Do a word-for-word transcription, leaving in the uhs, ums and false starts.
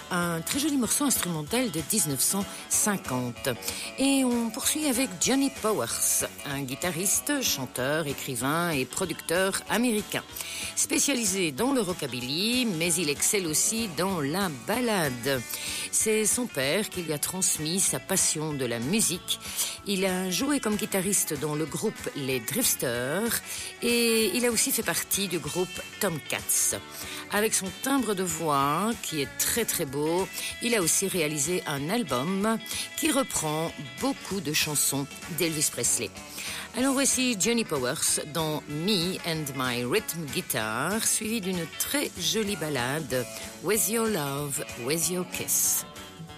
un très joli morceau instrumental de dix-neuf cent cinquante. Et on poursuit avec Johnny Powers, un guitariste, chanteur, écrivain et producteur américain. Spécialisé dans le rockabilly, mais il excelle aussi dans la ballade. C'est son père qui lui a transmis sa passion de la musique. Il a joué comme guitariste dans le groupe Les Drifters et il a aussi fait partie du groupe Tomcats. Avec son timbre de voix qui est très très beau, il a aussi réalisé un album qui reprend beaucoup de chansons d'Elvis Presley. Alors voici Johnny Powers dans Me and My Rhythm Guitar, suivi d'une très jolie ballade With Your Love, With Your Kiss.